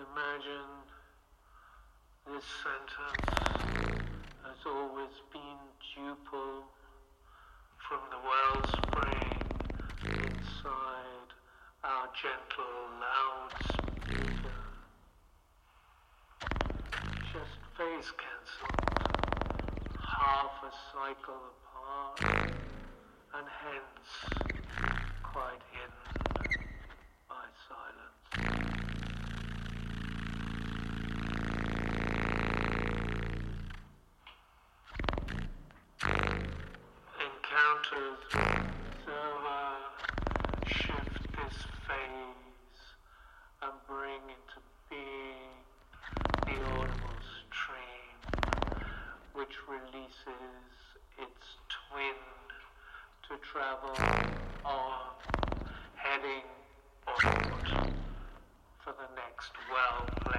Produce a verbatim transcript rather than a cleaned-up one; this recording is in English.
Imagine this sentence has always been duple from the wellspring inside our gentle loudspeaker. Just phase cancelled, half a cycle apart, and hence quite hidden by silence. Encounters observer shift this phase and bring into being the audible stream, which releases its twin to travel on, heading onward for the next well